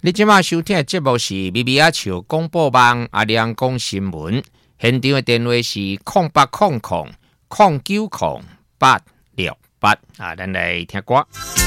你即马收听的节目是咪咪仔笑广播网阿亮讲新闻，现场的电话是0800090868啊，咱来听歌。